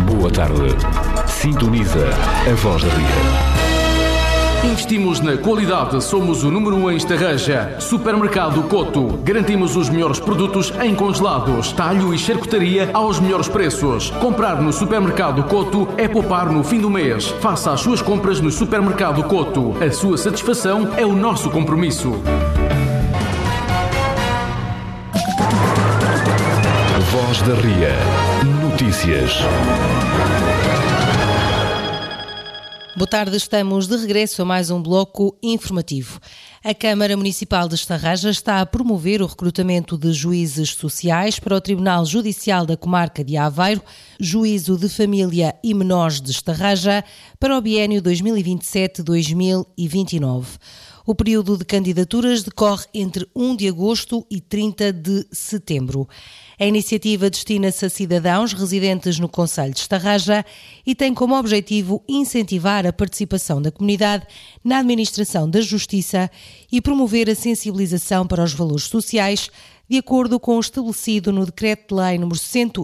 Boa tarde. Sintoniza a Voz da Ria. Investimos na qualidade, somos o número 1 em Estarreja. Supermercado Coto. Garantimos os melhores produtos em congelados, talho e charcutaria aos melhores preços. Comprar no Supermercado Coto é poupar no fim do mês. Faça as suas compras no Supermercado Coto. A sua satisfação é o nosso compromisso. Voz da Ria. Notícias. Boa tarde, estamos de regresso a mais um bloco informativo. A Câmara Municipal de Estarreja está a promover o recrutamento de juízes sociais para o Tribunal Judicial da Comarca de Aveiro, Juízo de Família e Menores de Estarreja, para o biénio 2027-2029. O período de candidaturas decorre entre 1 de agosto e 30 de setembro. A iniciativa destina-se a cidadãos residentes no concelho de Estarreja e tem como objetivo incentivar a participação da comunidade na administração da justiça e promover a sensibilização para os valores sociais, de acordo com o estabelecido no Decreto-Lei nº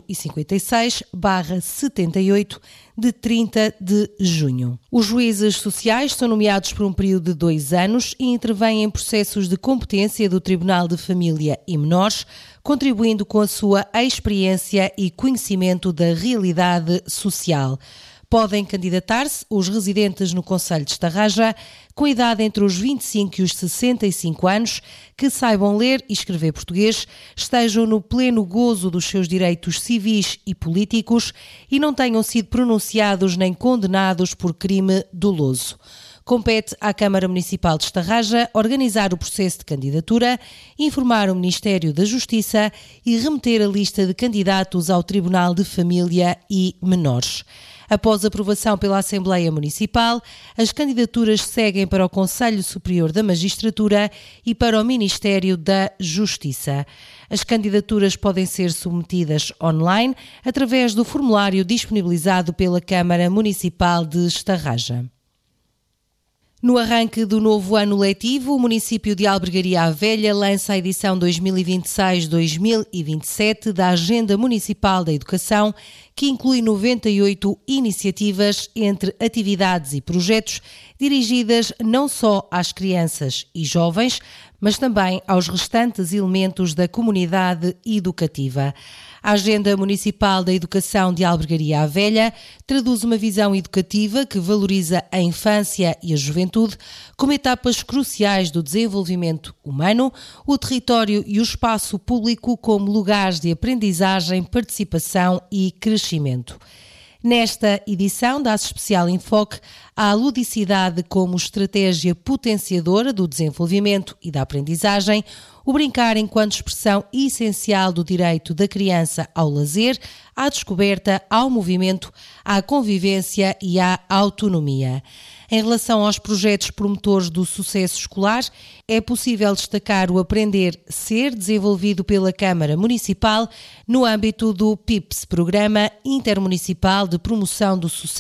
156/78, de 30 de junho. Os juízes sociais são nomeados por um período de 2 anos e intervêm em processos de competência do Tribunal de Família e Menores, contribuindo com a sua experiência e conhecimento da realidade social. Podem candidatar-se os residentes no concelho de Estarreja com idade entre os 25 e os 65 anos, que saibam ler e escrever português, estejam no pleno gozo dos seus direitos civis e políticos e não tenham sido pronunciados nem condenados por crime doloso. Compete à Câmara Municipal de Estarreja organizar o processo de candidatura, informar o Ministério da Justiça e remeter a lista de candidatos ao Tribunal de Família e Menores. Após aprovação pela Assembleia Municipal, as candidaturas seguem para o Conselho Superior da Magistratura e para o Ministério da Justiça. As candidaturas podem ser submetidas online através do formulário disponibilizado pela Câmara Municipal de Estarreja. No arranque do novo ano letivo, o município de Albergaria à Velha lança a edição 2026-2027 da Agenda Municipal da Educação, que inclui 98 iniciativas entre atividades e projetos dirigidas não só às crianças e jovens, mas também aos restantes elementos da comunidade educativa. A Agenda Municipal da Educação de Albergaria à Velha traduz uma visão educativa que valoriza a infância e a juventude como etapas cruciais do desenvolvimento humano, o território e o espaço público como lugares de aprendizagem, participação e crescimento. Nesta edição dá-se especial enfoque à ludicidade como estratégia potenciadora do desenvolvimento e da aprendizagem, o brincar enquanto expressão essencial do direito da criança ao lazer, à descoberta, ao movimento, à convivência e à autonomia. Em relação aos projetos promotores do sucesso escolar, é possível destacar o Aprender Ser, desenvolvido pela Câmara Municipal no âmbito do PIPS, Programa Intermunicipal de Promoção do Sucesso